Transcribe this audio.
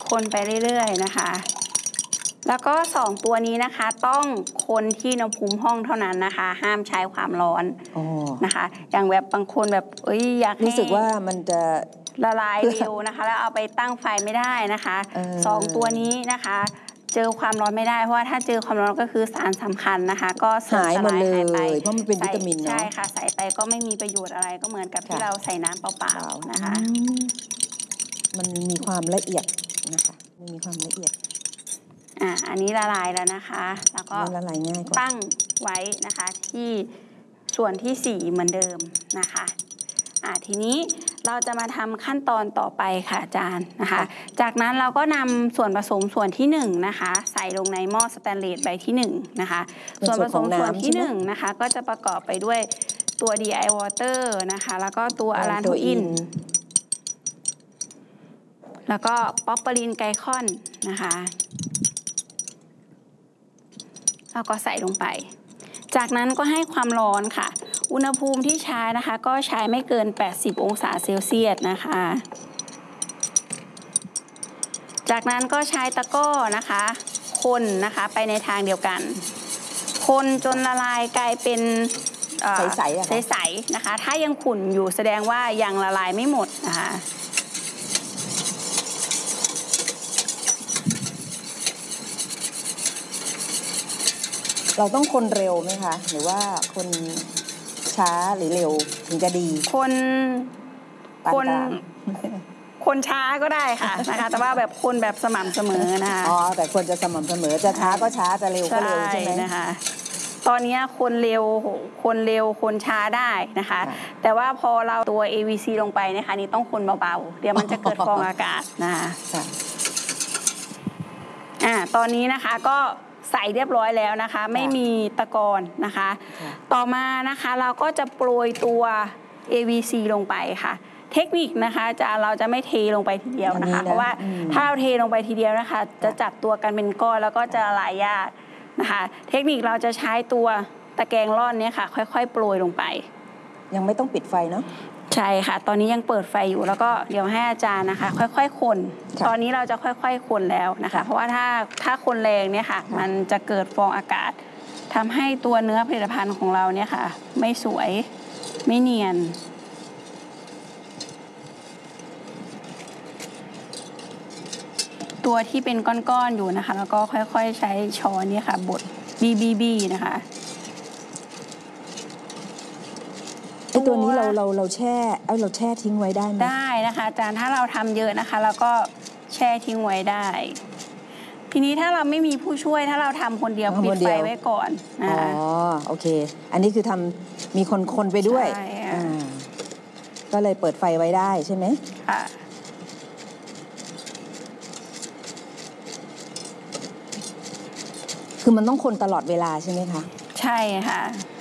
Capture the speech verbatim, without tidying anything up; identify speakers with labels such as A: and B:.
A: คนไปเรื่อยๆนะคะแล้วก็สองตัวนี้นะคะต้องคนที่อุณหภูมิห้องเท่านั้นนะคะห้ามใช้ความร้อนนะคะอย่างแบบบางคนแบบเอ้ยอยากรู้
B: สึกว่ามันจะ
A: ละลายเร็วนะคะแล้วเอาไปตั้งไฟไม่ได้นะคะสองตัวนี้นะคะเจอความร้อนไม่ได้เพราะว่าถ้าเจอความร้อนก็คือสารสำคัญนะคะก็
B: หายหมดเลยเพราะมันเป็นวิตามินเนาะ
A: ใช่ค่ะใส่ไปก็ไม่มีประโยชน์อะไรก็เหมือนกับที่เราใส่น้ำเปล่าๆนะคะ
B: มันมีความละเอียดนะคะมันมีความละเอียด
A: อ่าอันนี้ละลายแล้วนะคะแล้วก็
B: ละลายง่ายกว่า
A: ตั้งไว้นะคะที่ส่วนที่สี่เหมือนเดิมนะคะอ่าทีนี้เราจะมาทำขั้นตอนต่อไปค่ะอาจารย์นะคะจากนั้นเราก็นำส่วนผสมส่วนที่หนึ่งนะคะใส่ลงในหม้อสแตนเลสใบที่หนึ่งนะคะส่วนผสมส่วนที่หนึ่งนะคะก็จะประกอบไปด้วยตัว ดี ไอ Water นะคะแล้วก็ตัวอะลานโทอินแล้วก็ป๊อปปารินไกลคอนนะคะแล้วก็ใส่ลงไปจากนั้นก็ให้ความร้อนค่ะอุณหภูมิที่ใช้นะคะก็ใช้ไม่เกินแปดสิบองศาเซลเซียสนะคะจากนั้นก็ใช้ตะกร้อนะคะคนนะคะไปในทางเดียวกันคนจนละลายกลายเป็น
B: ใส
A: ๆใสๆนะคะถ้ายังขุ่นอยู่แสดงว่ายังละลายไม่หมดนะคะ
B: เราต้องคนเร็วไหมคะหรือว่าคนช้าหรือเร็วถึงจะดี
A: คนคนคนช้าก็ได้ค่ะนะคะแต่ว่าแบบคนแบบสม่ำเสมอนะคะ
B: อ๋อแต่ควรจะสม่ำเสมอจะช้าก็ช้าจะเร็วก็เร็วใช่ไหม
A: นะคะตอนนี้คนเร็วคนเร็วคนช้าได้นะคะแต่ว่าพอเราตัว เอ วี ซี ลงไปนะคะนี่ต้องคนเบาๆเดี๋ยวมันจะเกิดฟองอากาศนะคะอ่าตอนนี้นะคะก็ใส่เรียบร้อยแล้วนะคะไม่มีตะกอนนะคะต่อมานะคะเราก็จะโปรยตัว เอ วี ซี ลงไปค่ะเทคนิคนะคะจะเราจะไม่เทลงไปทีเดียวนะคะเพราะว่าถ้าเราเทลงไปทีเดียวนะคะจะจับตัวกันเป็นก้อนแล้วก็จะละลายยากนะคะเทคนิคเราจะใช้ตัวตะแกรงร่อนเนี่ยค่ะค่อยๆโปรยลงไป
B: ยังไม่ต้องปิดไฟเนาะ
A: ใช่ค่ะตอนนี้ยังเปิดไฟอยู่แล้วก็เดี๋ยวให้อาจารย์นะคะค่อยๆคนตอนนี้เราจะค่อยๆคนแล้วนะคะเพราะว่าถ้าถ้าคนแรงเนี่ยค่ะมันจะเกิดฟองอากาศทำให้ตัวเนื้อผลิตภัณฑ์ของเราเนี่ยค่ะไม่สวยไม่เนียนตัวที่เป็นก้อนๆอยู่นะคะแล้วก็ค่อยๆใช้ช้อนนี่ค่ะบดบีบีบีนะคะ
B: ไอตัวนี้เราเราเราแช่เออเราแช่ทิ้งไว้ได้ไหม
A: ได้นะคะอาจารย์ถ้าเราทำเยอะนะคะแล้วก็แช่ทิ้งไว้ได้ทีนี้ถ้าเราไม่มีผู้ช่วยถ้าเราทำคนเดียวปิดไฟไว้ก่อน
B: อ๋อโอเคอันนี้คือทำมีคนคนไปด้วยก็เลยเปิดไฟไว้ได้ใช่ไหม
A: ค่ะ
B: คือมันต้องคนตลอดเวลาใช่ไหมคะ
A: ใช่ค่ะ